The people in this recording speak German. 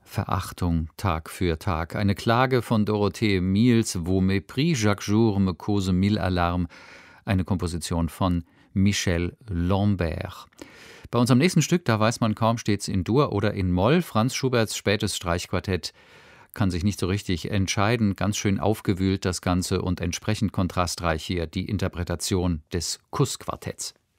Verachtung Tag für Tag. Eine Klage von Dorothee Miels, Vos mépris chaque jour me cause mille alarmes. Eine Komposition von Michel Lambert. Bei unserem nächsten Stück, da weiß man kaum, steht's in Dur oder in Moll. Franz Schuberts spätes Streichquartett kann sich nicht so richtig entscheiden. Ganz schön aufgewühlt das Ganze und entsprechend kontrastreich hier die Interpretation des Kussquartetts.